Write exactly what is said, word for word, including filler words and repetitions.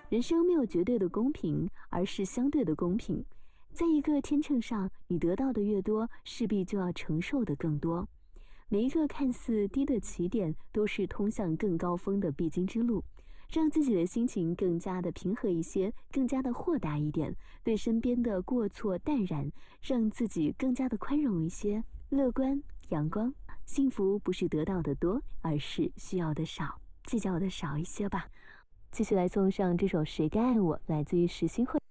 人生没有绝对的公平，而是相对的公平。在一个天秤上，你得到的越多，势必就要承受的更多。每一个看似低的起点，都是通向更高峰的必经之路。让自己的心情更加的平和一些，更加的豁达一点，对身边的过错淡然，让自己更加的宽容一些，乐观阳光。幸福不是得到的多，而是需要的少，计较的少一些吧。继续来送上这首《谁该爱我》，来自于石心慧。